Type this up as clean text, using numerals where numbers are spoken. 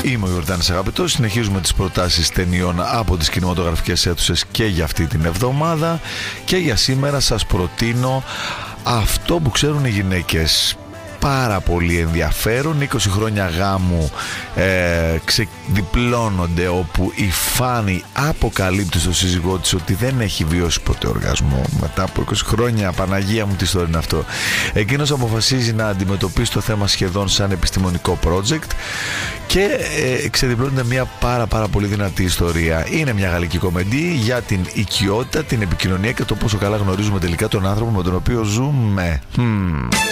Είμαι ο Ιορδάνης Αγαπητός. Συνεχίζουμε τις προτάσεις ταινιών από τις κινηματογραφικές αίθουσες και για αυτή την εβδομάδα. Και για σήμερα σας προτείνω αυτό που ξέρουν οι γυναίκες. Πάρα πολύ ενδιαφέρον. 20 χρόνια γάμου ξεδιπλώνονται, όπου η Φάνη αποκαλύπτει στο σύζυγό της ότι δεν έχει βιώσει ποτέ οργασμό. Μετά από 20 χρόνια, Παναγία μου, τι ιστορία είναι αυτό. Εκείνος αποφασίζει να αντιμετωπίσει το θέμα σχεδόν σαν επιστημονικό project και ξεδιπλώνεται μια πάρα πολύ δυνατή ιστορία. Είναι μια γαλλική κομμεντή για την οικειότητα, την επικοινωνία και το πόσο καλά γνωρίζουμε τελικά τον άνθρωπο με τον οποίο ζούμε.